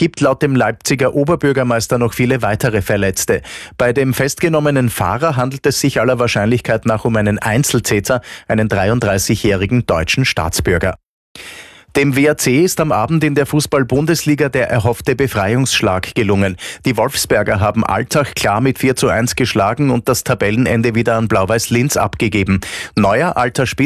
gibt laut dem Leipziger Oberbürgermeister noch viele weitere Verletzte. Bei dem festgenommenen Fahrer handelt es sich aller Wahrscheinlichkeit nach um einen Einzeltäter, einen 33-jährigen deutschen Staatsbürger. Dem WAC ist am Abend in der Fußball-Bundesliga der erhoffte Befreiungsschlag gelungen. Die Wolfsberger haben Altach klar mit 4:1 geschlagen und das Tabellenende wieder an Blau-Weiß Linz abgegeben. Neuer alter